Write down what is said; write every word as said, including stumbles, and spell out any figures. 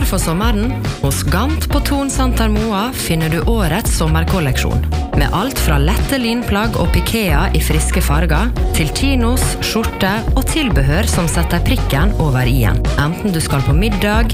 for sommeren? Hos Gant på Thon Santer Moa finner du årets sommerkolleksjon. Med alt fra lette linplagg og pikea i friske farger, til chinos, skjorte og tilbehør som setter prikken over i-en. Enten du skal på middag,